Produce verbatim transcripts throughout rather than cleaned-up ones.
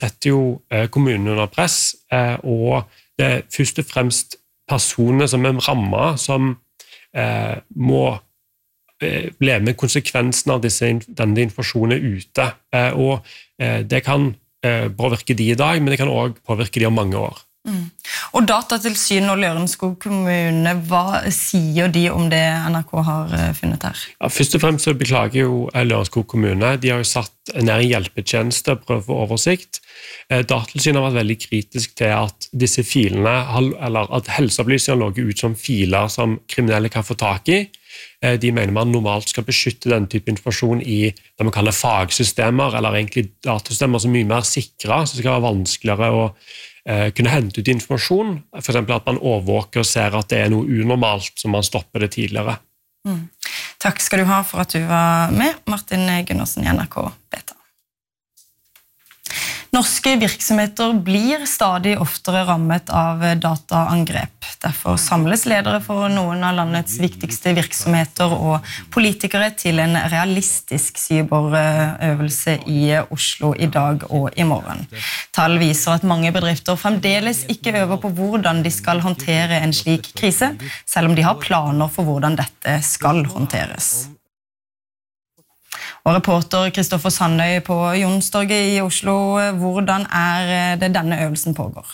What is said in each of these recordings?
setter jo kommunen under press, og det er først og fremst personer som er rammet, som må leve med konsekvensen av disse, denne informasjonen ute, og det kan påvirke de i dag, men det kan også påvirke de om mange år. Mm. Og Datatilsynet og Lørenskog kommune, hva sier de om det N R K har funnet her? Ja, først og fremst så beklager jo Lørenskog kommune. De har jo satt ned en hjelpetjeneste og prøvd å få oversikt. Datatilsynet har vært veldig kritisk til at disse filene, eller at helseopplysninger lå ut som filer som kriminelle kan få tak i. De mener man normalt skal beskytte den type informasjon i det man kaller fagsystemer, eller egentlig datasystemer som er mye mer sikre, så det skal være vanskeligere å kunne hente ut informasjon, for eksempel at man overvåker og ser at det er noe unormalt, så man stopper det tidligere. Mm. Takk skal du ha for at du var med, Martin Gundersen i N R K Beta. Norske virksomheter blir stadig oftere rammet av dataangrep. Derfor samles ledere for noen av landets viktigste virksomheter og politikere til en realistisk cyberøvelse i Oslo i dag og i morgen. Tall viser at mange bedrifter fremdeles ikke øver på hvordan de skal håndtere en slik krise, selv om de har planer for hvordan dette skal håndteres. Og reporter Kristoffer Sandøy på Youngstorget i Oslo, hvordan er det denne øvelsen pågår?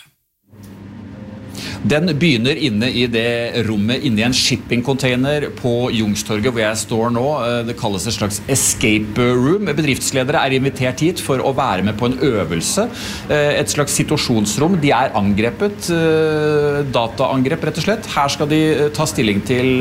Den begynner inne i det rommet, inne i en shipping-container på Youngstorget, hvor jeg står nå. Det kalles et slags escape room. Bedriftsledere er invitert hit for å være med på en øvelse. Et slags situasjonsrom. De er angrepet, dataangrep rett og slett. Her skal de ta stilling til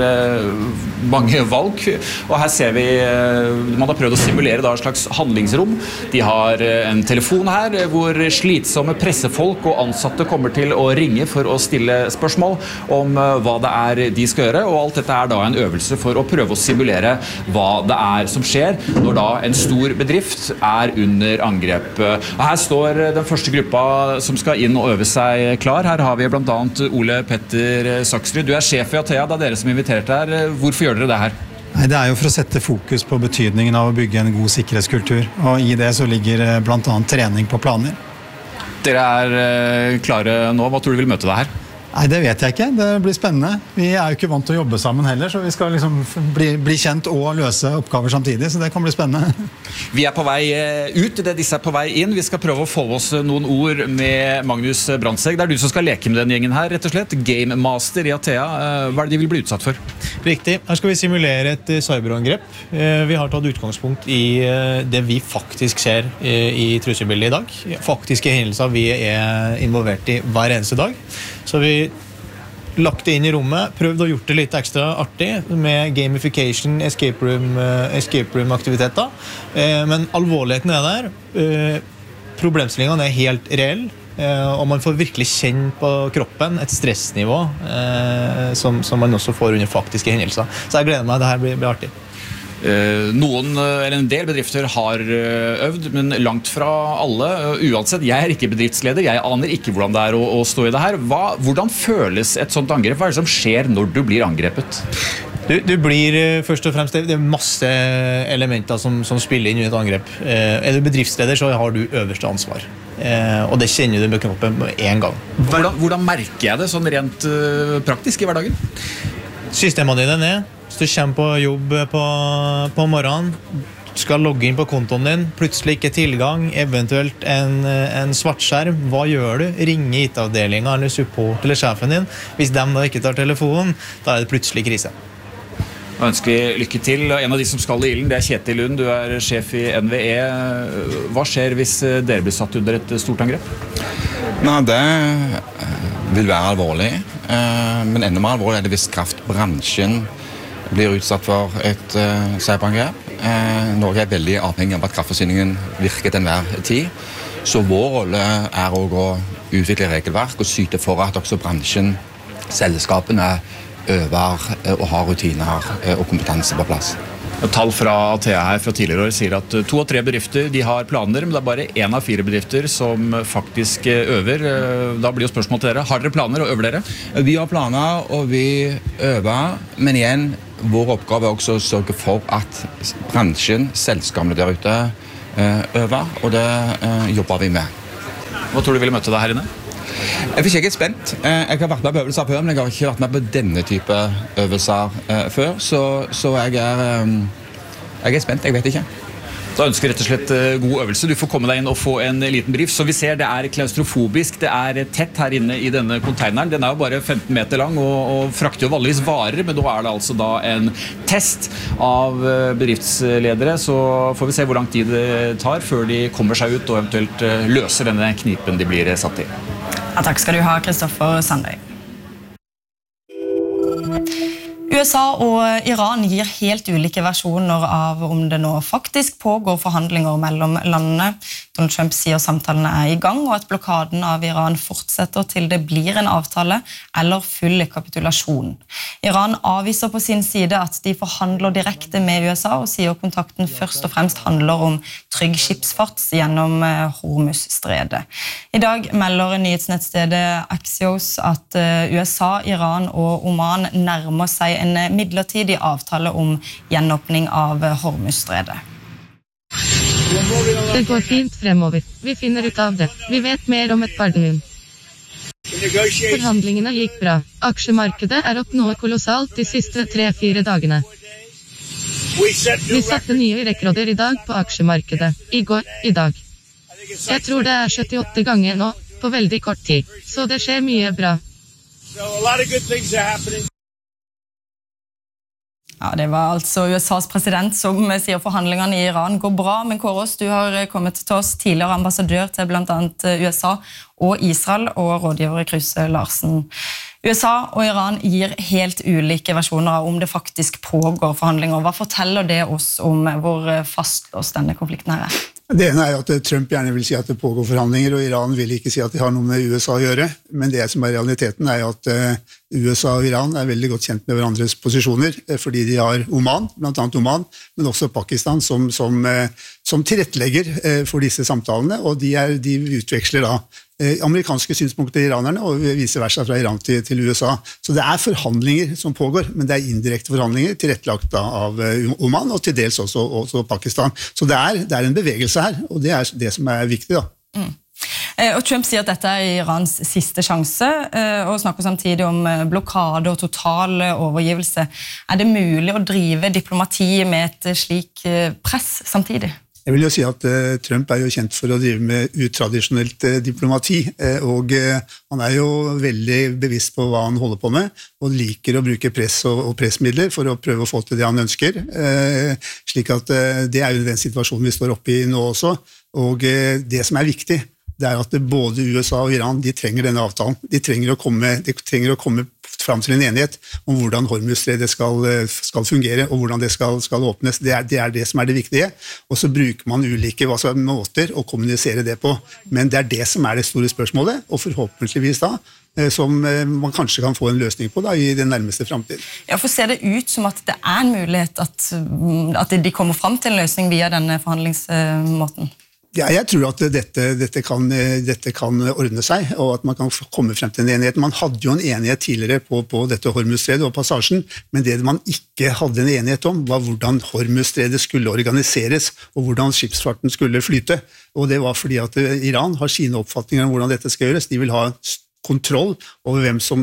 mange valg, og her ser vi, man har prøvd å simulere da et slags handlingsrom. De har en telefon her, hvor slitsomme pressefolk og ansatte kommer til å ringe for å stille spørsmål om hva det er de skal gjøre, og alt dette er da en øvelse for å prøve å simulere hva det er som skjer når da en stor bedrift er under angrep. Og her står den første gruppa som skal inn og øve seg klar. Her har vi blant annet Ole Petter Saksrud. Du er sjef i Atea, det er dere som inviterte her. Hvorfor gjør dere det her? Nei, det er jo for å sette fokus på betydningen av å bygge en god sikkerhetskultur, og i det så ligger blant annet trening på planer. Dere er klare nå. Hva tror du vil møte deg her? Nei, det vet jeg ikke. Det blir spennende. Vi er jo ikke vant til å jobbe sammen heller, så vi skal liksom bli, bli kjent og løse oppgaver samtidig, så det kan bli spennende. Vi er på vei ut, det disse er på vei inn. Vi skal prøve å få oss noen ord med Magnus Brandsegg. Det er du som skal leke med den gjengen her, rett og slett. Game Master i Atea. Hva er det de vil bli utsatt for? Riktig. Her skal vi simulere et cyberangrep. Vi har tatt utgangspunkt i det vi faktisk ser i trusselbildet i dag. Faktiske hendelser vi er involvert i hver eneste dag. Så vi lagt det inn i rommet, prøvd å gjort det litt ekstra artig med gamification, escape room, escape room aktiviteter. Men alvorligheten er der. Problemstillingene er helt reell, og man får virkelig kjenne på kroppen et stressnivå som, som man også får under faktiske hendelser. Så jeg gleder meg, det her blir, blir artig. Noen, eller en del bedrifter har øvd, men langt fra alle. Uansett, jeg er ikke bedriftsleder, jeg aner ikke hvordan det er å, å stå i det her. Hva, hvordan føles et sånt angrep? Hva er det som skjer når du blir angrepet? Du, du blir først og fremst, det er masse elementer som, som spiller inn i et angrep. Er du bedriftsleder, så har du øverste ansvar. Og det kjenner du med kroppen med en gang. Hvordan, hvordan merker jeg det sånn rent praktisk i hverdagen? Systemene dine er ned. Hvis du kommer på jobb på, på morgenen, skal logge inn på kontoen din, plutselig ikke tilgang, eventuelt en, en svartskjerm, hva gjør du? Ringer I T-avdelingen eller support eller sjefen din. Hvis de da ikke tar telefonen, da er det plutselig krise. Jeg ønsker vi lykke til. En av de som skal I ilden, det er Kjetil Lund. Du er sjef I N V E. Hva skjer hvis dere blir satt under et stort angrep? Nei, det vil være alvorlig. Men enda mer alvorlig er det hvis kraftbransjen blir utsatt for et uh, cyberangrep. Eh, Norge er veldig avhengig av at kraftforsyningen virker til enhver tid. Så vår rolle er å utvikle regelverk og syte for at også bransjen, selskapene, øver og har rutiner og kompetanse på plass. Tall fra Atea her fra tidligere år sier at to av tre bedrifter de har planer, men det er bare en av fire bedrifter som faktisk øver. Da blir jo spørsmål til dere. Har dere planer og øver dere? Vi har planer og vi øver, men igjen, vår oppgave er også å sørge for at bransjen, selskapene der ute øver, og det jobber vi med. Hva tror du ville møte deg her inne? Jeg er ikke spent. Jeg har vært med på øvelser før, men jeg har ikke vært med på denne type øvelser før, så, så jeg, er, jeg er spent, jeg vet ikke. Da ønsker jeg rett og slett god øvelse. Du får komme deg inn og få en liten brief. Så vi ser det er klaustrofobisk, det er tett her inne i denne containeren. Den er jo bare femten meter lang og, og frakter jo vanligvis varer, men nå er det altså da en test av bedriftsledere. Så får vi se hvor lang tid det tar før de kommer seg ut og eventuelt løser denne knipen de blir satt i. Ja, takk skal du ha, Kristoffer Sandøy. U S A og Iran gir helt ulike versjoner av om det nå faktisk pågår forhandlinger mellom landene. Donald Trump sier samtalene er i gang, og at blokaden av Iran fortsetter til det blir en avtale eller full kapitulasjon. Iran avviser på sin side at de forhandler direkte med U S A, og sier kontakten først og fremst handler om trygg skipsfart gjennom Hormuzstredet. I dag melder nyhetsnettstedet Axios at U S A, Iran og Oman nærmer seg en midlertidig avtale om gjenåpning av Hormuzstredet. Det går fint fremover. Vi finner ut av det. Vi vet mer om et par døgn. Forhandlingene gikk bra. Aksjemarkedet er opp noe kolossalt de siste tre-fire dagene. Vi satte nye rekorder i dag på aksjemarkedet. I går, i dag. Jeg tror det er syttiåtte ganger nå, på veldig kort tid. Så det skjer mye bra. Ja, det var altså U S A's president som sier forhandlingene i Iran går bra, men Kåros, du har kommet til oss, tidligere ambassadør til blant annet U S A og Israel, og rådgiver Kruse Larsen. U S A og Iran gir helt ulike versjoner av om det faktisk pågår forhandlinger. Hva forteller det oss om hvor fastlåst denne konflikten her er? Det ene er at Trump gjerne vil si at det pågår forhandlinger, og Iran vil ikke si at de har noe med U S A å gjøre. Men det som er realiteten er at U S A og Iran er veldig godt kjent med hverandres posisjoner, fordi de har Oman, blant annet Oman, men også Pakistan som, som, som tilrettelegger for disse samtalene, og de, er, de utveksler da amerikanske synspunkter i iranerne, og vice versa fra Iran til, til U S A. Så det er forhandlinger som pågår, men det er indirekte forhandlinger tilrettelagt av Oman, og til dels også, også Pakistan. Så det er, det er en bevegelse her, og det er det som er viktig da. Mm. Og Trump sier at dette er Irans siste sjanse, og snakker samtidig om blokade og total overgivelse. Er det mulig å drive diplomati med et slik press samtidig? Jeg vil jo si at uh, Trump er jo kjent for å drive med utradisjonelt uh, diplomati, uh, og uh, han er jo veldig bevisst på hva han holder på med, og liker å bruke press og, og pressmidler for å prøve å få til det han ønsker. Uh, slik at uh, det er jo den situasjonen vi står oppe i nå også, og uh, det som er viktig, det er at både U S A og Iran, de trenger denne avtalen. De trenger å komme, de trenger å komme fram til en enighet om hvordan Hormuzstredet skal, skal fungere, og hvordan det skal, skal åpnes. Det er, det er det som er det viktige. Og så bruker man ulike hva skal, måter å kommunisere det på. Men det er det som er det store spørsmålet, og forhåpentligvis da, som man kanskje kan få en løsning på da, i den nærmeste fremtiden. Ja, for ser det ut som at det er en mulighet at, at de kommer fram til en løsning via denne forhandlingsmåten? Ja, jeg tror at dette, dette, kan, dette kan ordne seg, og at man kan komme frem til en enighet. Man hadde jo en enighet tidligere på, på dette Hormuzstredet og passasjen, men det man ikke hadde en enighet om var hvordan Hormuzstredet skulle organiseres, og hvordan skipsfarten skulle flyte. Og det var fordi at Iran har sine oppfatninger om hvordan dette skal gjøres. De vil ha kontroll over hvem som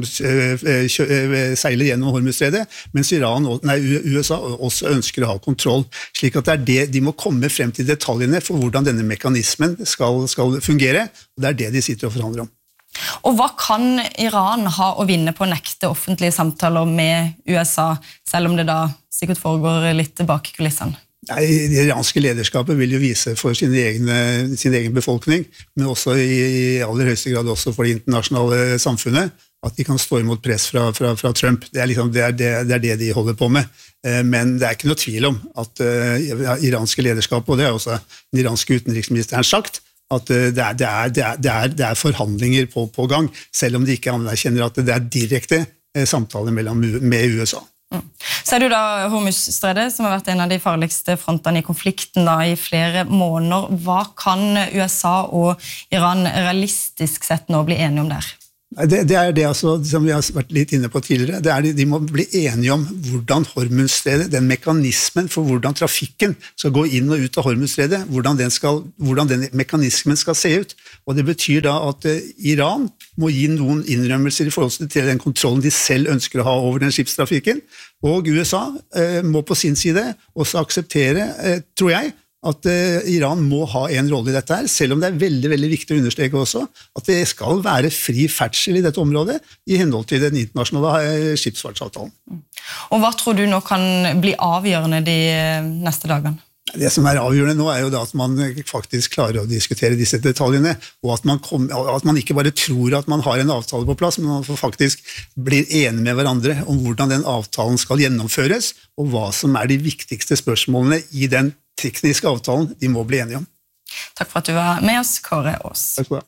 seiler gjennom Hormuzstredet, mens Iran, nei, U S A også ønsker å ha kontroll, slik at det er det, de må komme frem til detaljene for hvordan denne mekanismen skal, skal fungere, og det er det de sitter og forhandler om. Og hva kan Iran ha å vinne på å nekte offentlige samtaler med U S A, selv om det da sikkert foregår litt bak kulissene? Nei, det iranske lederskapet vil jo vise for sin egen, sin egen befolkning, men også i, i aller høyeste grad også for det internasjonale samfunnet, at de kan stå imot press fra, fra, fra Trump. Det er, liksom, det, er det, det er det de holder på med. Men det er ikke noe tvil om at uh, iranske lederskap, og det er også den iranske utenriksministeren sagt, at uh, det, er, det, er, det, er, det, er, det er forhandlinger på, på gang, selv om de ikke anerkjenner at det er direkte uh, samtaler mellom, med U S A. Mm. Så er det jo da Hormuzstredet, som har vært en av de farligste frontene i konflikten da, i flere måneder. Hva kan U S A og Iran realistisk sett nå bli enige om der? Det, det er det altså, som vi har vært litt inne på tidligere, det er de, de må bli enige om hvordan Hormuzstredet, den mekanismen for hvordan trafikken skal gå inn og ut av Hormuzstredet, hvordan den, skal, hvordan den mekanismen skal se ut. Og det betyr da at eh, Iran må gi noen innrømmelser i forhold til den kontrollen de selv ønsker å ha over den skipstrafikken, og U S A eh, må på sin side også akseptere, eh, tror jeg, at eh, Iran må ha en rolle i dette her, selv om det er veldig, veldig viktig å understreke også at det skal være fri ferdsel i dette området i henhold til den internasjonale eh, skipsfartsavtalen. Og hva tror du nå kan bli avgjørende de neste dagene? Det som er avgjørende nå er jo da at man faktisk klarer å diskutere disse detaljene, og at man, kom, at man ikke bare tror at man har en avtale på plass, men at man faktisk blir enige med hverandre om hvordan den avtalen skal gjennomføres, og hva som er de viktigste spørsmålene i den tekniske avtalen de må bli enige om. Takk for at du var med oss, Kåre Aas. Takk for det.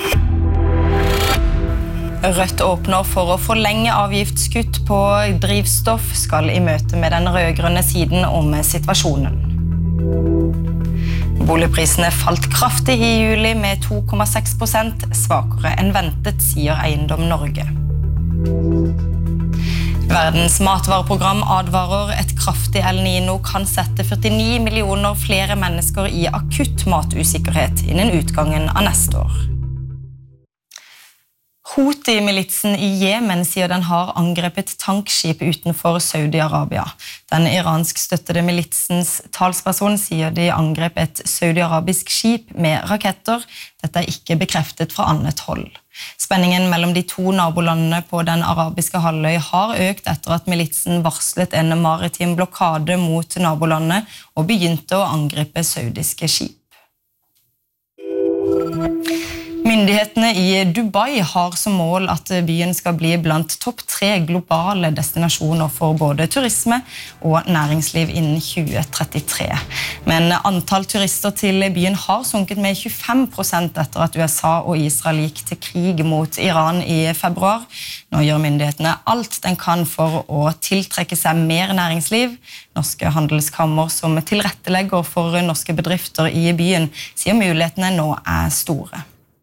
Rødt åpner for å forlenge avgiftskutt på drivstoff, skal i møte med den rødgrønne siden om situasjonen. Boligprisene falt kraftig i juli med to komma seks prosent, svakere enn ventet, sier Eiendom Norge. Verdens matvareprogram advarer et kraftig El Niño kan sette førtini millioner flere mennesker i akutt matusikkerhet innen utgangen av neste år. Houthi-militsen i Jemen sier den har angrepet tankskip utenfor Saudi-Arabia. Den iransk støttede militsens talsperson sier de angrep et saudi-arabisk skip med raketter. Dette er ikke bekreftet fra annet hold. Spenningen mellom de to nabolandene på den arabiske halvøy har økt etter at militsen varslet en maritim blokade mot nabolandet og begynte å angripe saudiske skip. Myndighetene i Dubai har som mål at byen skal bli blant topp tre globale destinasjoner for både turisme og næringsliv innen tjue trettitre. Men antall turister til byen har sunket med tjuefem prosent etter at U S A og Israel gikk til krig mot Iran i februar. Nå gjør myndighetene alt den kan for å tiltrekke seg mer næringsliv. Norske handelskammer som tilrettelegger for norske bedrifter i byen sier mulighetene nå er store.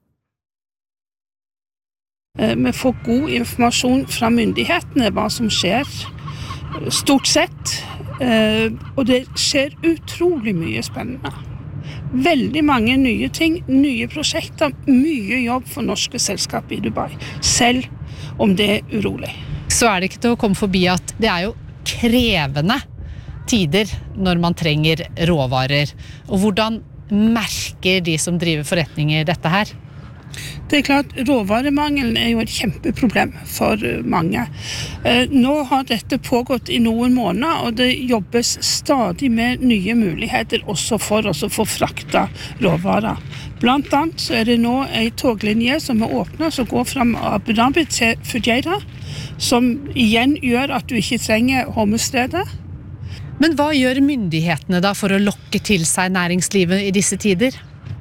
Vi får god informasjon fra myndighetene hva som skjer, stort sett, og det skjer utrolig mye spennende. Veldig mange nye ting, nye prosjekter, mye jobb for norske selskap i Dubai, selv om det er urolig. Så er det ikke til å komme forbi at det er jo krevende tider når man trenger råvarer. Og hvordan merker de som driver forretninger dette her? Det er klart, råvaremangelen er jo et kjempeproblem for mange. Nå har dette pågått i noen måneder, og det jobbes stadig med nye muligheter også for oss å få frakta råvarer. Blant annet så er det nå en toglinje som er åpnet, som går fra Abu Dhabi til Fujairah, som igjen gjør at du ikke trenger Hormuzstredet. Men hva gjør myndighetene da for å lokke til seg næringslivet i disse tider?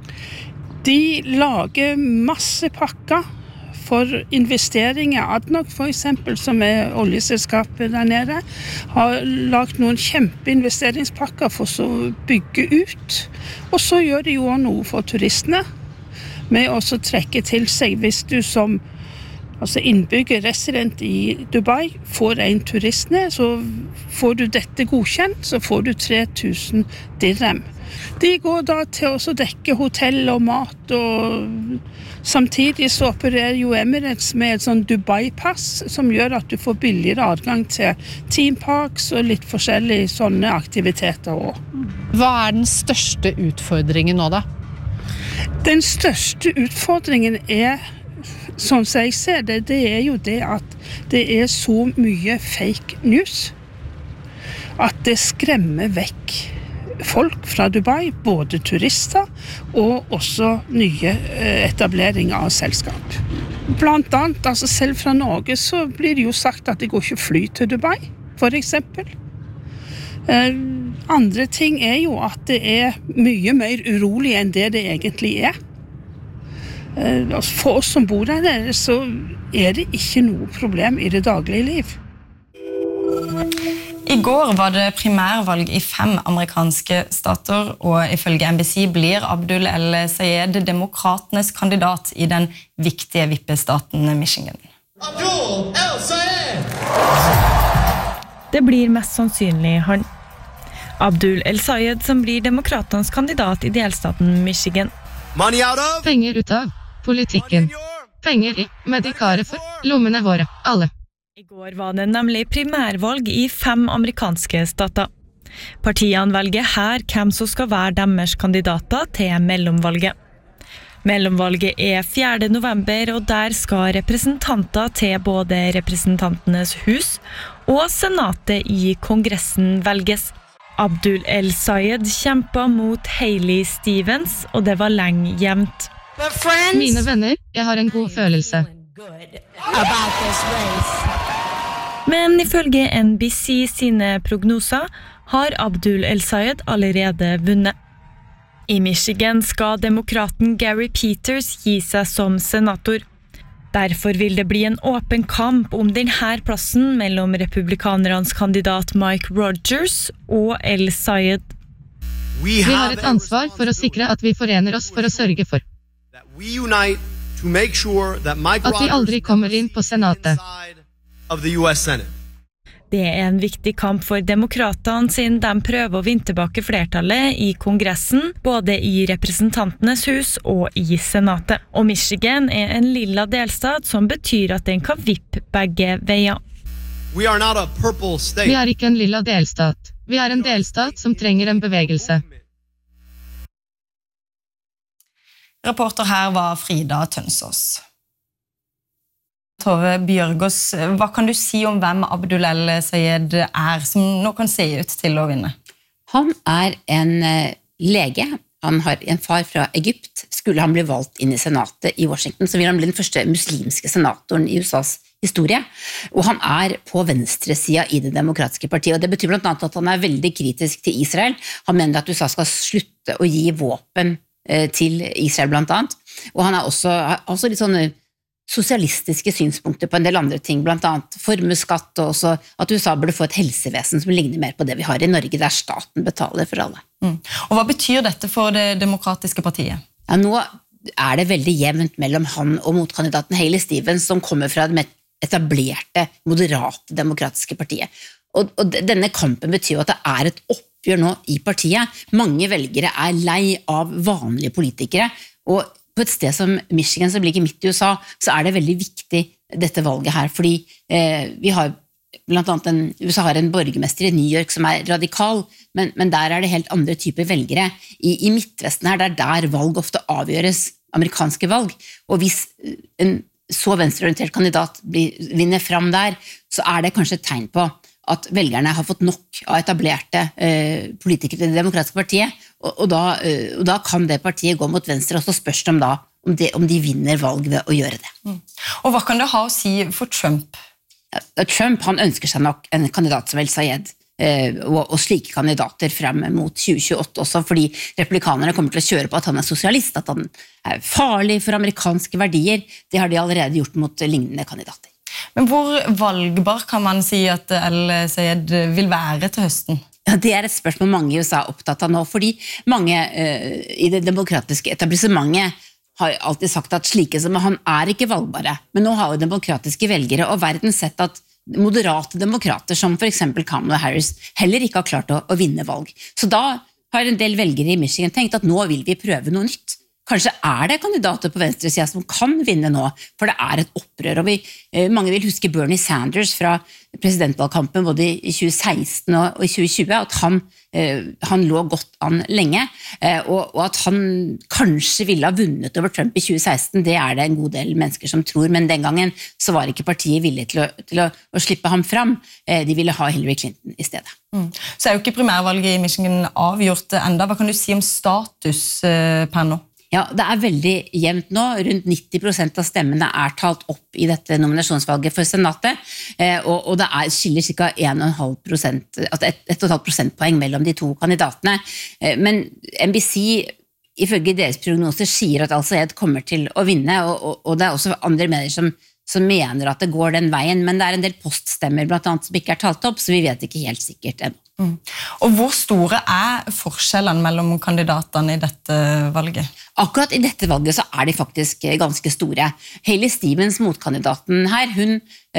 De lager masse pakker for investeringer. Adnok for eksempel, som er oljeselskapet der nede, har lagt noen kjempeinvesteringspakker for å bygge ut. Og så gjør de jo også noe for turistene, med å trekke til seg hvis du som altså innbygger, resident i Dubai, får en turistene, så får du dette godkjent, så får du tre tusen dirham. De går da til å dekke hotell og mat, og samtidig så opererer jo Emirates med et sånn Dubai-pass, som gjør at du får billigere adgang til teamparks og litt forskjellige sånne aktiviteter også. Hva er den største utfordringen nå da? Den største utfordringen er, sånn som jeg ser det, det er jo det at det er så mye fake news, at det skremmer vekk folk fra Dubai, både turister og også nye etableringer av selskap. Blant annet, altså selv fra Norge, så blir det jo sagt at det går ikke fly til Dubai, for eksempel. Eh, andre ting er jo at det er mye mer urolig enn det det egentlig er. Eh, for oss som bor der nede, så er det ikke noe problem i det daglige liv. I går var det primærvalg i fem amerikanske stater, og ifølge N B C blir Abdul El-Sayed demokratenes kandidat i den viktige vippestaten Michigan. Abdul El-Sayed! Det blir mest sannsynlig han. Abdul El-Sayed som blir demokratenes kandidat i delstaten Michigan. Penger ut av politikken. Penger i medikarer for lommene våre, alle. I går var det nemlig primærvalg i fem amerikanske stater. Partiene velger her hvem som skal være deres kandidater til mellomvalget. Mellomvalget er fjerde november, og der skal representanter til både representantenes hus og senatet i kongressen velges. Abdul El-Sayed kjempet mot Hailey Stevens, og det var lenge jevnt. Mine venner, jeg har en god følelse. Men ifølge N B C sine prognoser har Abdul El-Sayed allerede vunnet. I Michigan skal demokraten Gary Peters gi seg som senator. Derfor vil det bli en åpen kamp om denne plassen mellom republikanernes kandidat Mike Rogers og El-Sayed. Vi har et ansvar for å sikre at vi forener oss for å sørge for at vi aldri kommer inn på senatet. Det er en viktig kamp for demokratene siden de prøver å vinne tilbake flertallet i kongressen, både i representantenes hus og i senatet. Og Michigan er en lilla delstat som betyr at den kan vippe begge veier. Vi er ikke en lilla delstat. Vi er en delstat som trenger en bevegelse. Reporter her var Frida Tønsås. Tove Bjørgås, hva kan du si om hvem Abdul El-Sayed er, som nå kan se ut til å vinne? Han er en lege. Han har en far fra Egypt. Skulle han bli valgt inn i senatet i Washington, så vil han bli den første muslimske senatoren i U S A's historie. Og han er på venstresida i det demokratiske partiet, og det betyr blant annet at han er veldig kritisk til Israel. Han mener at U S A skal slutte å gi våpen til Israel blant annet. Og han er også, også litt sånn sosialistiske synspunkter på en del andre ting, blant annet formuesskatt, og også at U S A burde få et helsevesen som ligner mer på det vi har i Norge, der staten betaler for alle. Mm. Og hva betyr dette for det demokratiske partiet? Ja, nå er det veldig jevnt mellom han og motkandidaten Hailey Stevens, som kommer fra det etablerte, moderate demokratiske partiet. Og, og denne kampen betyr jo at det er et oppgjør nå i partiet. Mange velgere er lei av vanlige politikere, og på et sted som Michigan, som ligger midt i U S A, så er det veldig viktig dette valget her, fordi eh, vi har blant annet en, U S A har en borgermester i New York som er radikal, men, men der er det helt andre typer velgere. I, i Midtvesten her, det er der valg ofte avgjøres, amerikanske valg, og hvis en så venstreorientert kandidat blir, vinner fram der, så er det kanskje et tegn på at velgerne har fått nok av etablerte eh, politikere til det demokratiske partiet, og, og, da, eh, og da kan det partiet gå mot venstre, og så spørs det om, da, om, de, om de vinner valg ved å gjøre det. Mm. Og hva kan det ha å si for Trump? Ja, Trump han ønsker seg nok en kandidat som El-Sayed, eh, og, og slike kandidater frem mot tjue tjueåtte også, fordi republikanerne kommer til å kjøre på at han er sosialist, at han er farlig for amerikanske verdier. Det har de allerede gjort mot lignende kandidater. Men hvor valgbar kan man si at El-Sayed vil være til høsten? Ja, det er et spørsmål mange i U S A er opptatt av nå, fordi mange uh, i det demokratiske etablissementet har alltid sagt at slike som han er ikke valgbare. Men nå har jo demokratiske velgere og verden sett at moderate demokrater, som for eksempel Kamala Harris, heller ikke har klart å, å vinne valg. Så da har en del velgere i Michigan tenkt at nå vil vi prøve noe nytt. Kanskje er det kandidater på venstresida som kan vinne nå, for det er et opprør. Og vi, mange vil huske Bernie Sanders fra presidentvalgkampen både i tjue seksten og i tjue tjue, at han, han lå godt an lenge, og, og at han kanskje ville ha vunnet over Trump i tjue seksten, det er det en god del mennesker som tror, men den gangen så var ikke partiet villig til å, til å, å slippe ham fram. De ville ha Hillary Clinton i stedet. Mm. Så er jo ikke primærvalget i Michigan avgjort enda. Hva kan du si om status per nå? Ja, det er veldig jevnt nå. Rundt nitti prosent av stemmene er talt opp i dette nominasjonsvalget for senatet, og, og det er, skiller ca. en komma fem prosent, altså ett komma fem prosentpoeng mellom de to kandidatene. Men N B C, ifølge deres prognoser, sier at El-Sayed kommer til å vinne, og, og, og det er også andre medier som, som mener at det går den veien, men det er en del poststemmer blant annet som ikke er talt opp, så vi vet ikke helt sikkert ennå. Mm. Og hvor store er forskjellene mellom kandidatene i dette valget? Akkurat i dette valget så er de faktisk ganske store. Hailey Stevens, motkandidaten her, hun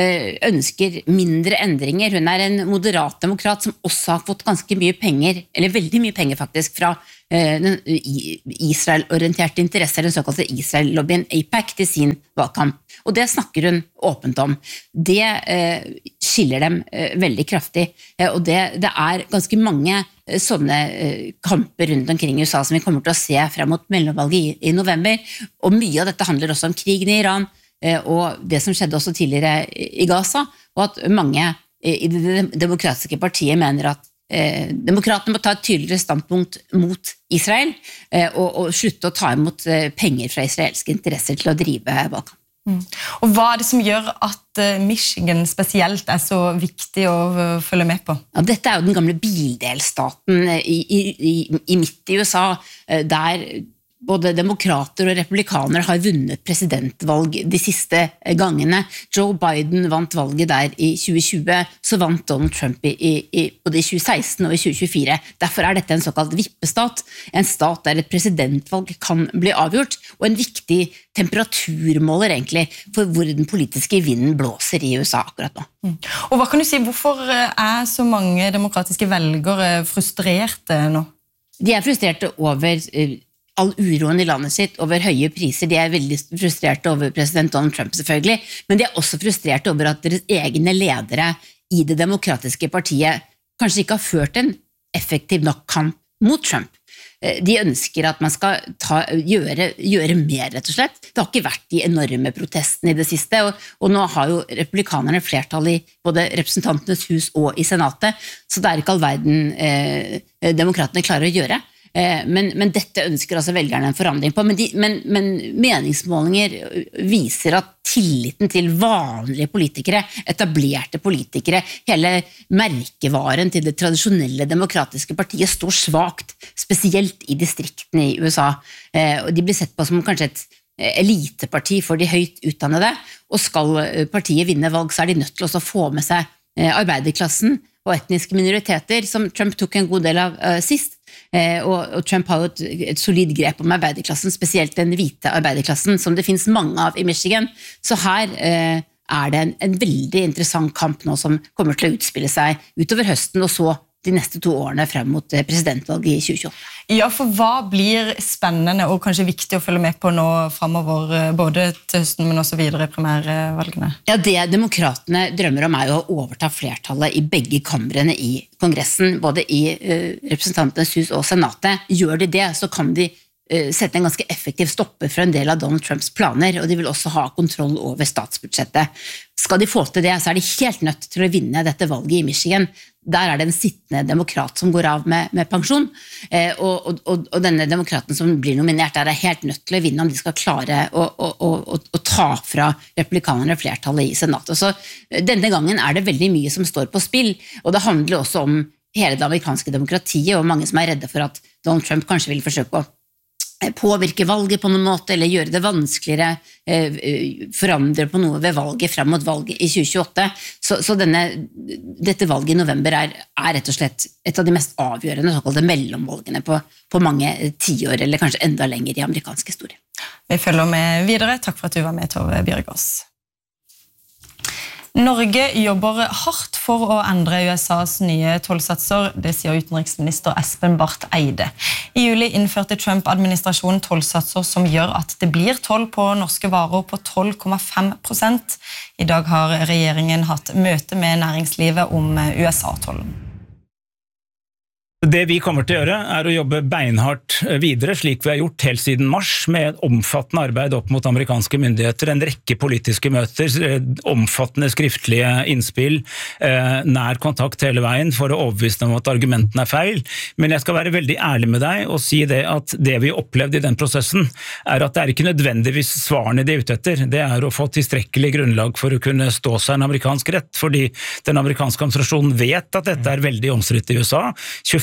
ønsker mindre endringer. Hun er en moderat demokrat som også har fått ganske mye penger, eller veldig mye penger faktisk, fra den Israel-orienterte interesser, den såkalte Israel-lobbyen AIPAC, til sin valgkamp. Og det snakker hun åpent om. Det eh, skiller dem eh, veldig kraftig, eh, og det, det er ganske mange eh, sånne eh, kamper rundt omkring i U S A som vi kommer til å se frem mot mellomvalget i, i november, og mye av dette handler også om krigen i Iran, eh, og det som skjedde også tidligere i Gaza, og at mange eh, i det demokratiske partiet mener at Eh, demokratene må ta et tydeligere standpunkt mot Israel eh, og, og slutte å ta imot eh, penger fra israelske interesser til å drive valgkamp. Mm. Og hva er det som gjør at eh, Michigan spesielt er så viktig å uh, følge med på? Ja, dette er jo den gamle bildelstaten i, i, i, i midt i U S A, eh, der både demokrater og republikanere har vunnet presidentvalg de siste gangene. Joe Biden vant valget der i tjue tjue, så vant Donald Trump i, i, både i tjue seksten og i tjue tjuefire. Derfor er dette en såkalt vippestat, en stat der et presidentvalg kan bli avgjort, og en viktig temperaturmåler egentlig for hvor den politiske vinden blåser i U S A akkurat nå. Mm. Og hva kan du si, hvorfor er så mange demokratiske velgere frustrerte nå? De er frustrerte over all uroen i landet sitt, over høye priser. De er veldig frustrerte over president Donald Trump selvfølgelig, men de er også frustrerte over at deres egne ledere i det demokratiske partiet kanskje ikke har ført en effektiv nok kamp mot Trump. De ønsker at man skal ta, gjøre, gjøre mer, rett og slett. Det har ikke vært de enorme protestene i det siste, og, og nå har jo republikanerne flertall i både representantenes hus og i senatet, så det er ikke all verden eh, demokratene klarer å gjøre. Men, men dette ønsker altså velgerne en forandring på, men, de, men, men meningsmålinger viser at tilliten til vanlige politikere, etablerte politikere, hele merkevaren til det tradisjonelle demokratiske partiet står svagt, spesielt i distriktene i U S A, og de blir sett på som kanskje et eliteparti for de høyt utdannede, og skal partiet vinne valg, så er de nødt til å få med seg arbeiderklassen og etniske minoriteter, som Trump tok en god del av uh, sist. Eh, og, og Trump har jo et, et solid grep om arbeiderklassen, spesielt den hvite arbeiderklassen, som det finnes mange av i Michigan. Så her eh, er det en, en veldig interessant kamp nå som kommer til å utspille seg utover høsten, og så de neste to årene frem mot presidentvalget i tjue tjueåtte. Ja, for hva blir spennende og kanskje viktig å følge med på nå fremover, både til høsten, men også videre i primærvalgene? Ja, det demokratene drømmer om er jo å overta flertallet i begge kamrene i Kongressen, både i uh, representantenes hus og senatet. Gjør de det, så kan de uh, sette en ganske effektiv stopper for en del av Donald Trumps planer, og de vil også ha kontroll over statsbudsjettet. Skal de få til det, så er de helt nødt til å vinne dette valget i Michigan. Der er det en sittende demokrat som går av med, med pensjon, eh, og, og, og denne demokraten som blir nominert der er helt nødt til å vinne om de skal klare å, å, å, å ta fra republikanerne flertallet i senatet. Så denne gangen er det veldig mye som står på spill, og det handler også om hele det amerikanske demokratiet, og mange som er redde for at Donald Trump kanskje vil forsøke å påvirke valget på noen måte, eller gjøre det vanskeligere, forandre på noe ved valget frem mot valget i tjue tjueåtte. Så, så denne, dette valget i november er, er rett og slett et av de mest avgjørende såkalte mellomvalgene på, på mange tiår, eller kanskje enda lenger i amerikansk historie. Vi følger med videre. Takk for at du var med, Tove Bjørgaas. Norge jobber hardt for å endre U S A's nye tollsatser, det sier utenriksminister Espen Barth Eide. I juli innførte Trump-administrasjonen tollsatser som gjør at det blir toll på norske varer på tolv komma fem prosent. I dag har regjeringen hatt møte med næringslivet om U S A-tollen. Det vi kommer til å gjøre er å jobbe beinhardt videre, slik vi har gjort helt siden mars, med omfattende arbeid opp mot amerikanske myndigheter, en rekke politiske møter, omfattende skriftlige innspill, nær kontakt hele veien for å overbevise dem om at argumentene er feil. Men jeg skal være veldig ærlig med deg og si det at det vi opplevde i den prosessen er at det er ikke nødvendigvis svarene de er ute etter. Det er å få tilstrekkelig grunnlag for å kunne stå seg en amerikansk rett, fordi den amerikanske administrasjonen vet at dette er veldig omstridt i U S A. tjuefem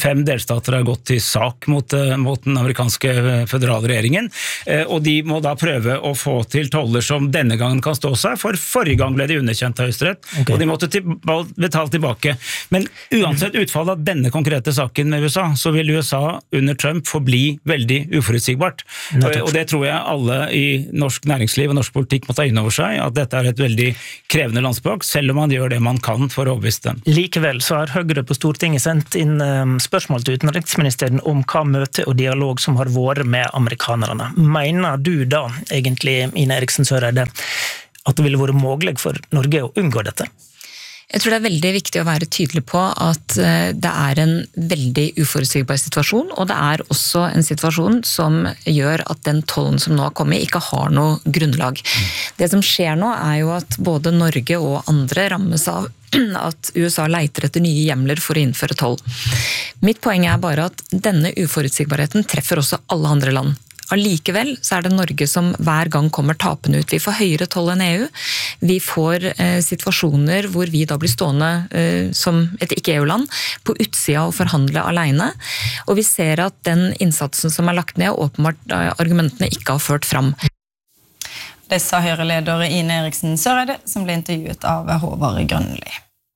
fem delstater har gått til sak mot, mot den amerikanske føderale regjeringen, og de må da prøve å få til toller som denne gangen kan stå seg, for forrige gang ble de underkjent av Høyesterett, okay. Og de måtte til, betale tilbake. Men uansett utfallet av denne konkrete saken med U S A, så vil U S A under Trump forbli veldig uforutsigbart. Og det tror jeg alle i norsk næringsliv og norsk politikk må ta inn over seg, at dette er et veldig krevende landsspråk, selv om man gjør det man kan for å overbevise dem. Likevel så har Høyre på Stortinget sendt inn spørsmål til utenriksministeren om hva møte og dialog som har vært med amerikanerne. Mener du da, egentlig, Ine Eriksen Søreide, at det ville vært mulig for Norge å unngå dette? Jeg tror det er veldig viktig å være tydelig på at det er en veldig uforutsigbar situasjon, og det er også en situasjon som gjør at den tollen som nå har kommet ikke har noe grunnlag. Det som skjer nå er jo at både Norge og andre rammes av at U S A leiter etter nye hjemler for å innføre toll. Mitt poeng er bare at denne uforutsigbarheten treffer også alle andre land. Allikevel så er det Norge som hver gang kommer tapende ut. Vi får høyere toll enn E U. Vi får eh, situasjoner hvor vi da blir stående eh, som et ikke-E U-land på utsida og forhandle alene. Og vi ser at den innsatsen som er lagt ned, åpenbart eh, argumentene ikke har ført fram. Det sa Høyre-leder Ine Eriksen Søreide, som ble intervjuet av Håvard Grønli.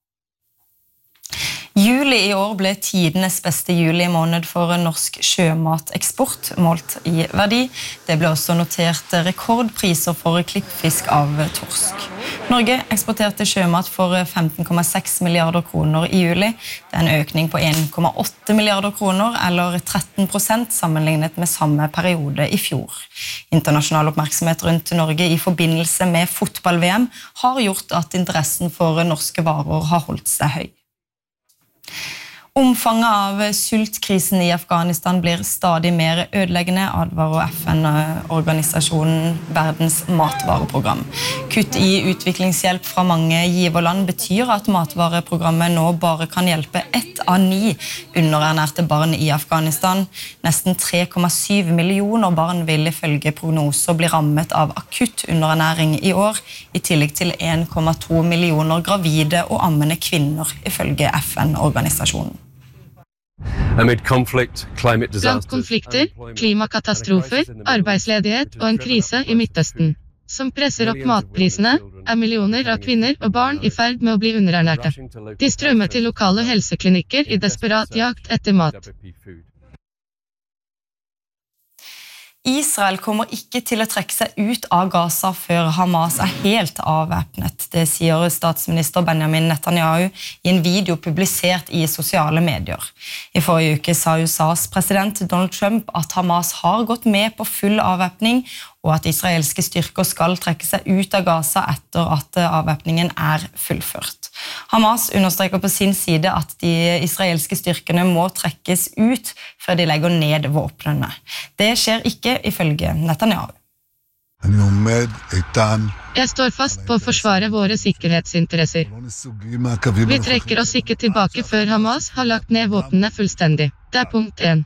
Juli i år ble tidenes beste juli måned for norsk sjømateksport, målt i verdi. Det ble også notert rekordpriser for klippfisk av torsk. Norge eksporterte sjømat for femten komma seks milliarder kroner i juli. Det er en økning på en komma åtte milliarder kroner, eller tretten prosent sammenlignet med samme periode i fjor. Internasjonal oppmerksomhet rundt Norge i forbindelse med fotball-V M har gjort at interessen for norske varer har holdt seg høy. Omfanget av sultkrisen i Afghanistan blir stadig mer ødeleggende, advarer F N-organisasjonen Verdens matvareprogram. Kutt i utviklingshjelp fra mange giverland betyr at matvareprogrammet nå bare kan hjelpe ett av ni underernærte barn i Afghanistan. Nesten tre komma syv millioner barn vil ifølge prognoser bli rammet av akutt underernæring i år, i tillegg til en komma to millioner gravide og ammende kvinner, ifølge F N-organisasjonen. Blant konflikter, klimakatastrofer, arbeidsledighet og en krise i Midtøsten, som presser opp matprisene, er millioner av kvinner og barn i ferd med å bli underernærte. De strømmer til lokale helseklinikker i desperat jakt etter mat. Israel kommer ikke til å trekke seg ut av Gaza før Hamas er helt avvæpnet. Det sier statsminister Benjamin Netanyahu i en video publisert i sosiale medier. I forrige uke sa U S A's president Donald Trump at Hamas har gått med på full avvæpning, og at israelske styrker skal trekke seg ut av Gaza etter at avvæpningen er fullført. Hamas understreker på sin side at de israelske styrkene må trekkes ut før de legger ned våpnene. Det skjer ikke ifølge Netanyahu. Jeg står fast på å forsvare våre sikkerhetsinteresser. Vi trekker oss ikke tilbake før Hamas har lagt ned våpnene fullstendig. Det er punkt én.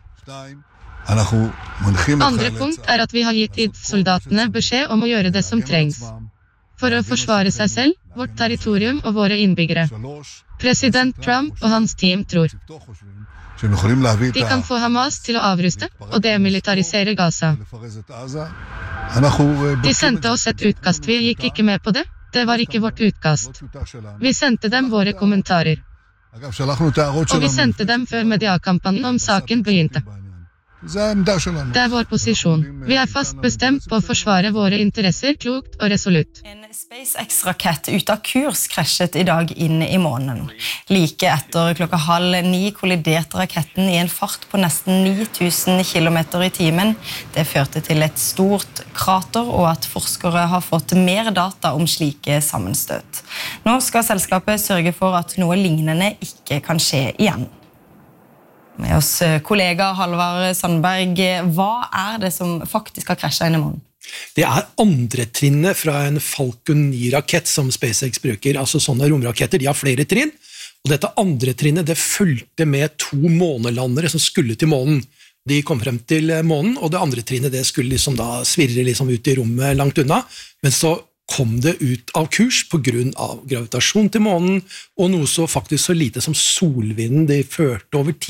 Andre punkt er at vi har gitt I D F-soldatene beskjed om å gjøre det som trengs for å forsvare seg selv, vårt territorium og våre innbyggere. President Trump og hans team tror de kan få Hamas til å avruste og demilitarisere Gaza. De sendte oss et utkast, vi gikk ikke med på det. Det var ikke vårt utkast. Vi sendte dem våre kommentarer. Og vi sendte dem før mediakampanjen om saken begynte. Det er vår posisjon. Vi er fast bestemt på å forsvare våre interesser klokt og resolutt. En SpaceX-rakett ut av kurs krasjet i dag inn i månen. Like etter klokka halv ni kolliderte raketten i en fart på nesten ni tusen kilometer i timen. Det førte til et stort krater, og at forskere har fått mer data om slike sammenstøt. Nå skal selskapet sørge for at noe lignende ikke kan skje igjen. Med oss kollega Halvard Sandberg, hva er det som faktisk har krasjet inn i månen? Det er andre trinnet fra en Falcon ni-rakett som SpaceX bruker. Altså sånne romraketter, de har flere trinn. Og dette andre trinnet, det fulgte med to månelandere som skulle til månen. De kom frem til månen, og det andre trinnet det skulle liksom da svirre liksom ut i rommet langt unna. Men så kom det ut av kurs på grunn av gravitasjon til månen, og noe så faktisk så lite som solvinden de førte over tid,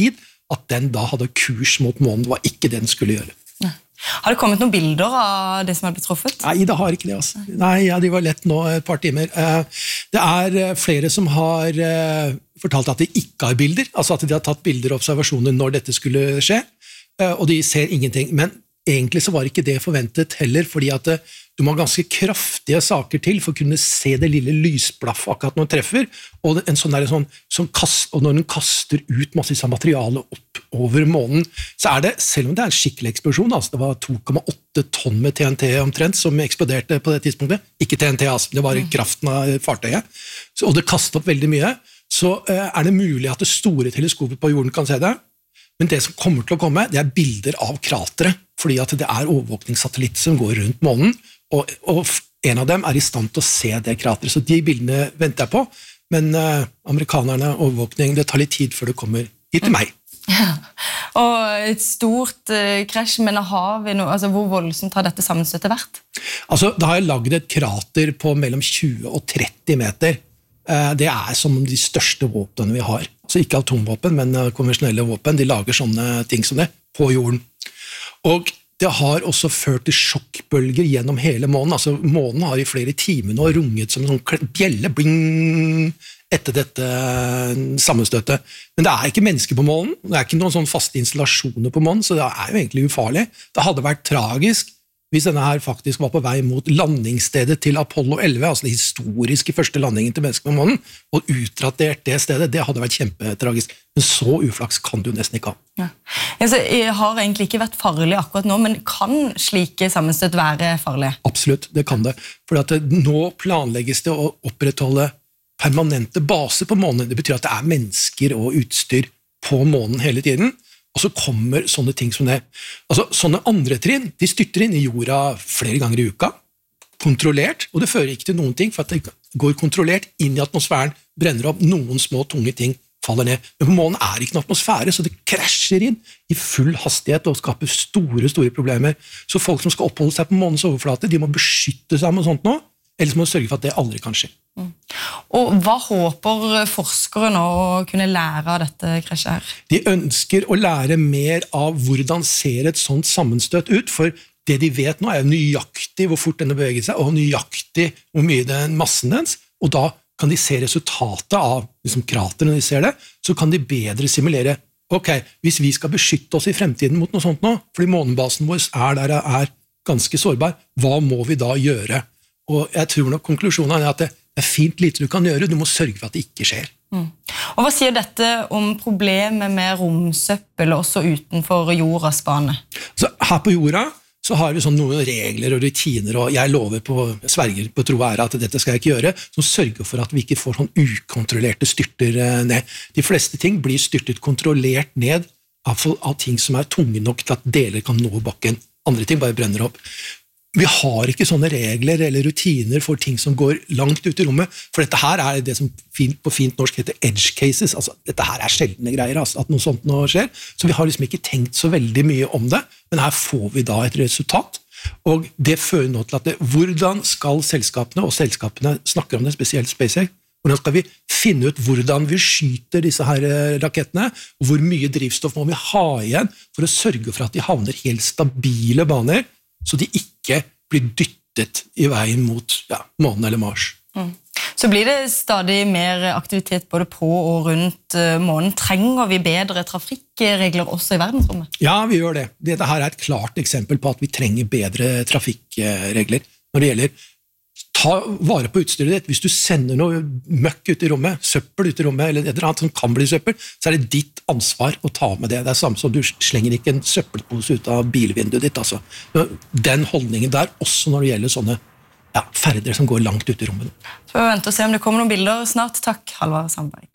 at den da hadde kurs mot månen. Det var ikke det den skulle gjøre. Har det kommet noen bilder av det som har blitt truffet? Nei, det har ikke det. Altså. Nei, ja, de var lett nå et par timer. Det er flere som har fortalt at de ikke har bilder, altså at de har tatt bilder og observasjoner når dette skulle skje, og de ser ingenting. Men egentlig så var ikke det forventet heller, fordi at du må ha ganske kraftige saker til for å kunne se det lille lysblaff akkurat når den treffer, og, en sånn der, sånn, som kast, og når den kaster ut masse av materiale opp over månen, så er det, selv om det er en skikkelig eksplosjon, altså det var to komma åtte tonn med T N T omtrent som eksploderte på det tidspunktet, ikke T N T, altså, det var kraften av fartøyet, så, og det kastet opp veldig mye, så uh, er det mulig at det store teleskopet på jorden kan se det, men det som kommer til å komme, det er bilder av kratere, fordi at det er overvåkningssatellitter som går rundt månen, og, og en av dem er i stand til å se det krateret, så de bildene venter jeg på, men uh, amerikanerne, overvåkning, det tar litt tid før det kommer hit til meg. Ja. Og et stort uh, krasj, men har vi noe, altså hvor voldsomt har dette sammenstøttet vært? Altså, da har jeg laget et krater på mellom tjue og tretti meter. Uh, det er som de største våpnene vi har. Altså ikke atomvåpen, men uh, konvensjonelle våpen. De lager sånne ting som det på jorden. Og det har også ført til sjokkbølger gjennom hele månen. Altså, månen har i flere timer nå runget som en sånn bjelle, bling, etter dette sammenstøtet. Men det er ikke mennesker på månen, det er ikke noen sånn faste installasjoner på månen, så det er jo egentlig ufarlig. Det hadde vært tragisk hvis denne her faktisk var på vei mot landingsstedet til Apollo elleve, altså den historiske første landingen til mennesker på månen, og utratert det stedet, det hadde vært kjempetragisk. Men så uflaks kan du nesten ikke ha. Ja. Altså, jeg har egentlig ikke vært farlig akkurat nå, men kan slike sammenstøt være farlige? Absolutt, det kan det. For at det, nå planlegges det å opprettholde permanente baser på månen. Det betyr at det er mennesker og utstyr på månen hele tiden, og så kommer sånne ting som det. Altså, sånne andre trinn, de styrter inn i jorda flere ganger i uka, kontrollert, og det fører ikke til noen ting, for at det går kontrollert inn i atmosfæren, brenner opp, noen små tunge ting faller ned. Men på månen er ikke noen atmosfære, så det krasjer inn i full hastighet og skaper store, store problemer. Så folk som skal oppholde seg på månens overflate, de må beskytte seg med sånt nå, eller så må de sørge for at det aldri kan skje. Mm. Og hva håper forskere nå å kunne lære av dette krasjet her? De ønsker å lære mer av hvordan ser et sånt sammenstøt ut, for det de vet nå er nøyaktig hvor fort denne beveger seg, og nøyaktig hvor mye den massen dens, og da kan de se resultatet av liksom, krateret når de ser det, så kan de bedre simulere. Ok, hvis vi skal beskytte oss i fremtiden mot noe sånt nå, fordi månebasen vår er der er ganske sårbar, hva må vi da gjøre? Og jeg tror nok konklusjonen er at det er fint lite du kan gjøre, du må sørge for at det ikke skjer. Mm. Og hva sier dette om problemet med romsøppel også utenfor jordas bane? Så her på jorda så har vi sånn noen regler og rutiner, og jeg lover på sverger på tro og ære at dette skal jeg ikke gjøre, som sørger for at vi ikke får sånn ukontrollerte styrter ned. De fleste ting blir styrtet kontrollert ned av, av ting som er tunge nok til at deler kan nå bakken. Andre ting bare brenner opp. Vi har ikke sånne regler eller rutiner for ting som går langt ut i rommet, for dette her er det som fint, på fint norsk heter edge cases, altså dette her er sjeldne greier, altså, at noe sånt nå skjer, så vi har liksom ikke tenkt så veldig mye om det, men her får vi da et resultat, og det fører nå til at det, hvordan skal selskapene, og selskapene snakker om det, spesielt SpaceX, hvordan skal vi finne ut hvordan vi skyter disse her rakettene, og hvor mye drivstoff må vi ha igjen for å sørge for at de havner helt stabile baner, så de ikke blir dyttet i veien mot ja, månen eller Mars. Mm. Så blir det stadig mer aktivitet både på og rundt månen. Trenger vi bedre trafikkregler også i verdensrommet? Ja, vi gjør det. Dette her er et klart eksempel på at vi trenger bedre trafikkregler når det gjelder ta vare på utstyret ditt. Hvis du sender noe møkk ut i rommet, søppel ut i rommet, eller et eller annet som kan bli søppel, så er det ditt ansvar å ta med det. Det er samme som du slenger ikke en søppelpose ut av bilvinduet ditt. Altså. Den holdningen der, også når det gjelder sånne ja, ferder som går langt ut i rommet. Så vi venter og se om det kommer noen bilder snart. Takk, Halvard Sandberg.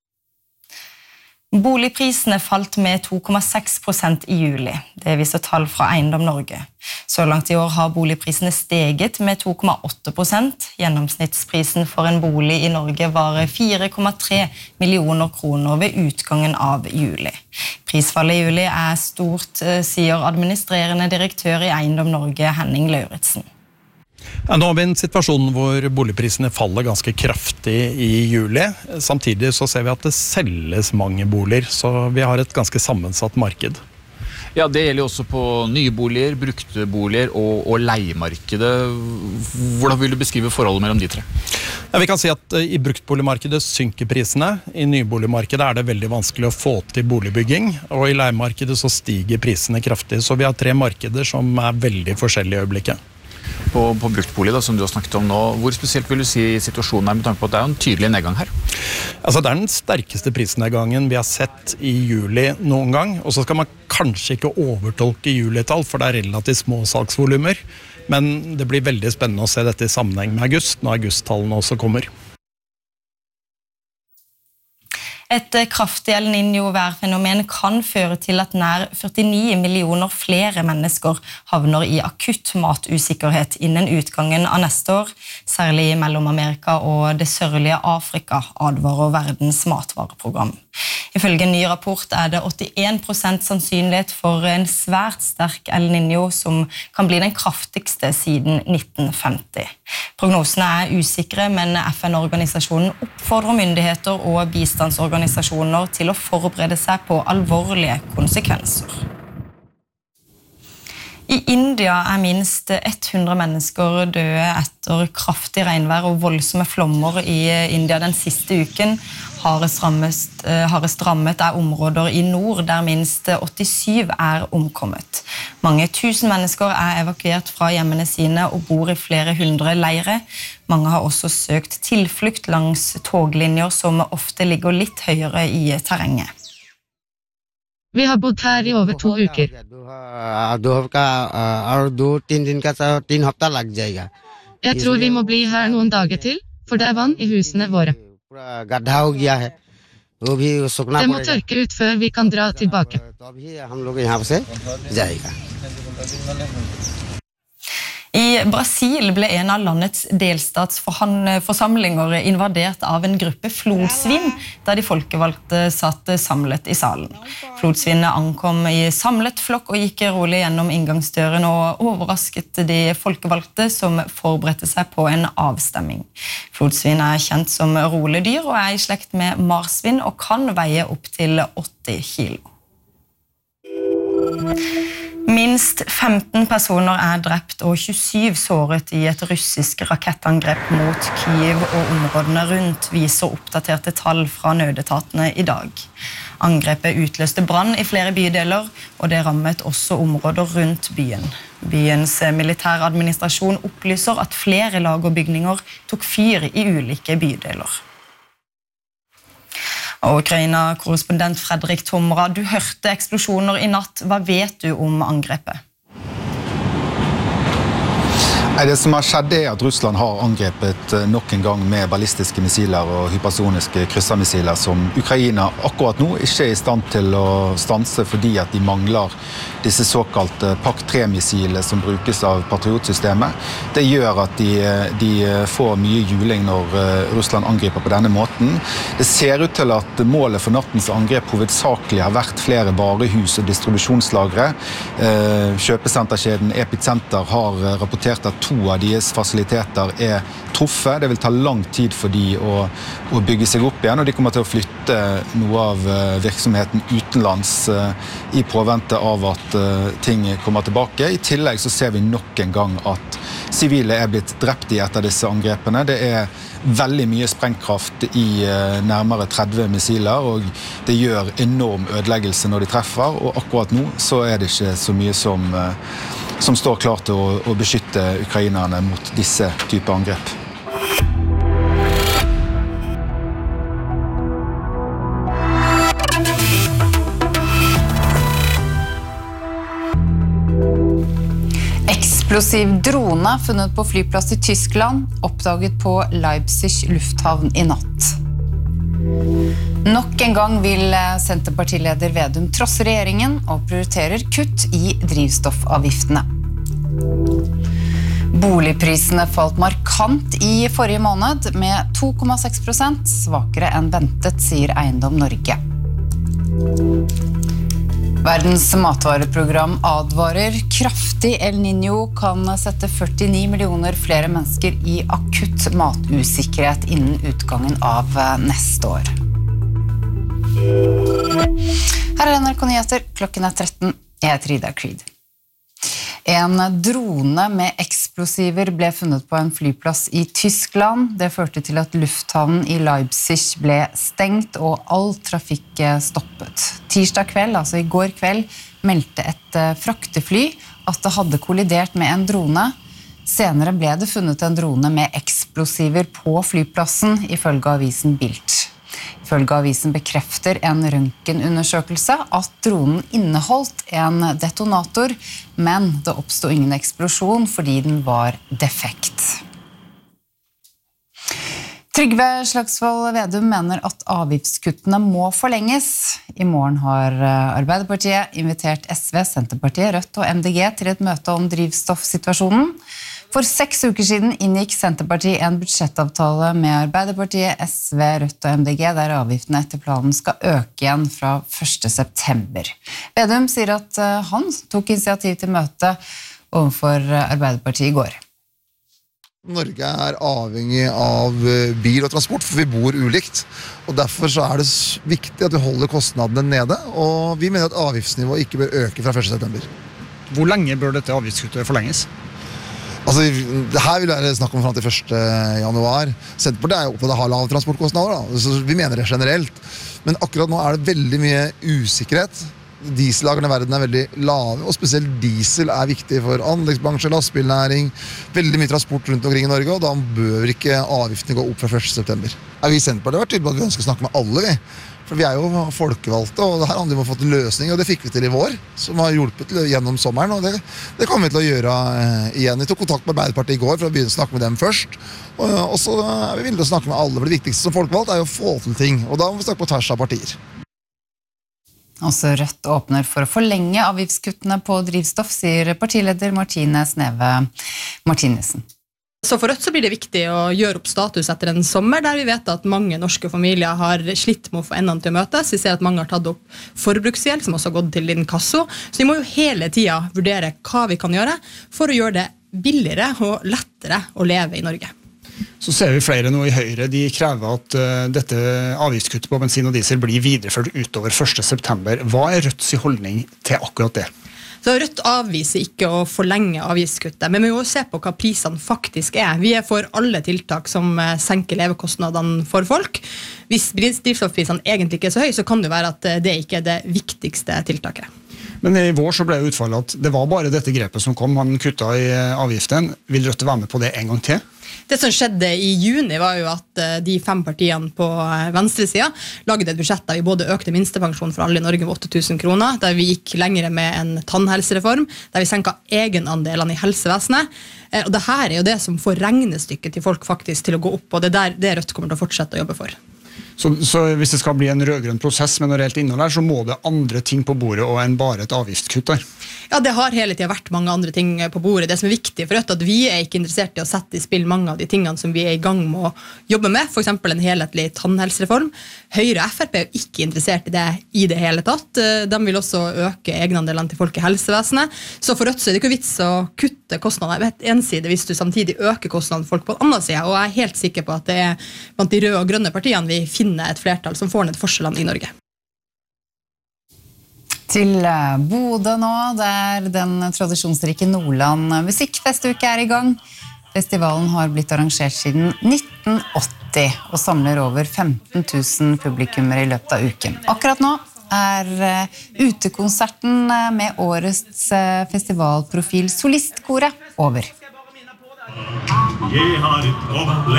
Boligprisene falt med to komma seks prosent i juli. Det viser tall fra Eiendom Norge. Så langt i år har boligprisene steget med to komma åtte prosent. Gjennomsnittsprisen for en bolig i Norge var fire komma tre millioner kroner ved utgangen av juli. Prisfallet i juli er stort, sier administrerende direktør i Eiendom Norge, Henning Lauritsen. Ja, nå har vi en situasjon hvor boligprisene faller ganske kraftig i juli. Samtidig så ser vi at det selges mange boliger, så vi har et ganske sammensatt marked. Ja, det gjelder jo også på nye boliger, brukte boliger og, og leiemarkedet. Hvordan vil du beskrive forholdet mellom de tre? Ja, vi kan si at i bruktboligmarkedet synker prisene. I nyboligmarkedet er det veldig vanskelig å få til boligbygging, og i leiemarkedet så stiger prisene kraftig. Så vi har tre markeder som er veldig forskjellige i øyeblikket. På, på bruktbolig da, som du har snakket om nå, hvor spesielt vil du si situasjonen er med tanke på at det er en tydelig nedgang her? Altså, det er den sterkeste prisnedgangen vi har sett i juli noen gang, og så skal man kanskje ikke overtolke julitall, for det er relativt små salgsvolumer, men det blir veldig spennende å se dette i sammenheng med august, når augusttallene også kommer. Et kraftig El Niño-værfenomen kan føre til at nær førtini millioner flere mennesker havner i akutt matusikkerhet innen utgangen av neste år, særlig i Mellom-Amerika og det sørlige Afrika, advarer Verdens matvareprogram. Ifølge en ny rapport er det åttien prosent sannsynlighet for en svært sterk El Niño som kan bli den kraftigste siden nitten femti. Prognosene er usikre, men F N-organisasjonen oppfordrer myndigheter og bistandsorganisasjoner til å forberede seg på alvorlige konsekvenser. I India er minst hundre mennesker døde etter kraftig regnvær og voldsomme flommer i India den siste uken. Hardest rammet, hardest rammet er områder i nord der minst åttisyv er omkommet. Mange tusen mennesker er evakuert fra hjemmene sine og bor i flere hundre leire. Mange har også søkt tilflukt langs toglinjer som ofte ligger litt høyere i terrenget. Vi har bodd her i over to uker. Jeg tror vi må bli her noen dager til, for det er vann i husene våre. Det må tørke ut før vi kan dra tilbake. I Brasil ble en av landets delstatsforsamlinger invadert av en gruppe flodsvin da de folkevalgte satt samlet i salen. Flodsvinene ankom i samlet flokk og gikk rolig gjennom inngangsdøren og overrasket de folkevalgte som forberedte seg på en avstemming. Flodsvin er kjent som roledyr og er i slekt med marsvin og kan veie opp til åtti kilo. Minst femten personer er drept og tjuesyv såret i et russisk rakettangrep mot Kyiv og områdene rundt, viser oppdaterte tall fra nødetatene i dag. Angrepet utløste brann i flere bydeler, og det rammet også områder rundt byen. Byens militæradministrasjon opplyser at flere lag og bygninger tok fyr i ulike bydeler. Og Ukraina-korrespondent Fredrik Tomra, du hørte eksplosjoner i natt. Hva vet du om angrepet? Det som har skjedd er at Russland har angrepet nok en gang med ballistiske missiler og hypersoniske kryssermissiler som Ukraina akkurat nå ikke er i stand til å stanse fordi at de mangler disse såkalte Pak tre-missilene som brukes av Patriot-systemet. Det gjør at de, de får mye juling når Russland angriper på denne måten. Det ser ut til at målet for nattens angrep hovedsakelig har vært flere varehus og distribusjonslagre. Kjøpesenterkjeden Epicenter har rapportert at to av deres fasiliteter er truffet. Det vil ta lang tid for de å, å bygge seg opp igjen, og de kommer til å flytte noe av virksomheten utenlands i påvente av at ting kommer tilbake. I tillegg så ser vi nok en gang at sivile er blitt drept i et av disse angrepene. Det er veldig mye sprengkraft i nærmere tretti missiler, og det gjør enorm ødeleggelse når de treffer, og akkurat nå så er det ikke så mye som, som står klart til å, å beskytte ukrainerne mot disse typer angrep. Eksplosiv drone funnet på flyplass i Tyskland, oppdaget på Leipzig lufthavn i natt. Nok en gang vil Senterpartileder Vedum trosse regjeringen og prioriterer kutt i drivstoffavgiftene. Boligprisene falt markant i forrige måned med to komma seks prosent, svakere enn ventet, sier Eiendom Norge. Verdens matvareprogram advarer kraftig El Niño kan sette førtini millioner flere mennesker i akutt matusikkerhet innen utgangen av neste år. Her er N R K Nyheter, klokken er tretten. Jeg heter Ida Creed. En drone med eksplosiver ble funnet på en flyplass i Tyskland. Det førte til at lufthavnen i Leipzig ble stengt og all trafikk stoppet. Tirsdag kveld, altså i går kveld, meldte et fraktefly at det hadde kollidert med en drone. Senere ble det funnet en drone med eksplosiver på flyplassen, ifølge avisen Bild. Ifølge avisen bekrefter en røntgenundersøkelse at dronen inneholdt en detonator, men det oppstod ingen eksplosjon fordi den var defekt. Trygve Slagsvold Vedum mener at avgiftskuttene må forlenges. I morgen har Arbeiderpartiet invitert S V, Senterpartiet, Rødt og M D G til et møte om drivstoffsituasjonen. For seks uker siden inngikk Senterpartiet en budsjettavtale med Arbeiderpartiet, S V, Rødt og M D G, der avgiftene etter planen skal øke igjen fra første september. Vedum sier at han tok initiativ til møte overfor Arbeiderpartiet i går. Norge er avhengig av bil og transport, for vi bor ulikt. Og derfor så er det viktig at vi holder kostnadene nede, og vi mener at avgiftsnivået ikke bør øke fra første september. Hvor lenge bør dette avgiftskuttet forlenges? Altså, det her vil være snakk om frem til første januar. Senterpartiet er jo opptatt av å ha lav transportkostnader, da. Så vi mener det generelt. Men akkurat nå er det veldig mye usikkerhet. Diesellagerne i verden er veldig lave, og spesielt diesel er viktig for anleggsbransje, lastbilnæring, veldig mye transport rundt omkring i Norge, og da bør ikke avgiftene gå opp fra første september. Vi i Senterpartiet har vært tydelige på at vi ønsker å snakke med alle, vi. For vi er jo folkevalgte, og det her handler om å få til løsning, og det fikk vi til i vår, som har hjulpet til gjennom sommeren, og det, det kommer vi til å gjøre eh, igjen. Vi tok kontakt med Arbeiderpartiet i går for å begynne å snakke med dem først, og, og så er vi villige til å snakke med alle, for det viktigste som folkevalgt er jo å få til ting, og da må vi snakke på tvers av partier. Også Rødt åpner for å forlenge avgiftskuttene på drivstoff, sier partileder Martine Sneve Martinesen. Så for Rødt så blir det viktig å gjøre opp status etter en sommer, der vi vet at mange norske familier har slitt med å få endene til å møtes. Vi ser at mange har tatt opp forbruksgjeld, som også har gått til inkasso. Så vi må jo hele tiden vurdere hva vi kan gjøre for å gjøre det billigere og lettere å leve i Norge. Så ser vi flere nå i Høyre, de krever at uh, dette avgiftskuttet på bensin og diesel blir videreført utover første september. Hva er Rødts holdning til akkurat det? Så Rødt avviser ikke å forlenge avgiftskuttet, men vi må jo se på hva prisene faktisk er. Vi er for alle tiltak som senker levekostnadene for folk. Hvis drivstoffprisene egentlig ikke er så høy, så kan det være at det ikke er det viktigste tiltaket. Men i vår så ble utfallet at det var bare dette grepet som kom, man kuttet i avgiften. Vil Rødt være med på det en gang til? Det som skjedde i juni var jo at de fem partiene på venstresiden lagde et budsjett der vi både økte minstepensjon for alle i Norge med åtte tusen kroner, der vi gikk lengre med en tannhelsereform, der vi senket egenandelene i helsevesenet. Og det her er jo det som får regnestykket til folk faktisk til å gå opp, og det er der det Rødt kommer til å fortsette å jobbe for. Så, så hvis det skal bli en rødgrønn prosess med noe reelt innhold her, så må det andre ting på bordet og enn bare et avgiftskutt der? Ja, det har hele tiden vært mange andre ting på bordet. Det som er viktig for Rødt, at vi er ikke interessert i å sette i spill mange av de tingene som vi er i gang med å jobbe med, for eksempel en helhetlig tannhelsereform. Høyre og F R P er ikke interessert i det i det hele tatt. De vil også øke egenandelene til folk i helsevesenet. Så for Rødt så er det ikke vits å kutte kostnader på en side hvis du samtidig øker kostnadene for folk på en annen side. Og jeg er helt sikker på at det er blant de røde og grønne partiene vi finner et flertall som får ned forskjellene i Norge. Til Bodø nå, der den tradisjonsrike Nordland musikkfestuke er i gang. Festivalen har blitt arrangert siden nitten åtti og samler over femten tusen publikummer i løpet av uken. Akkurat nå er utekonserten med årets festivalprofil Solistkoret over. Jeg har et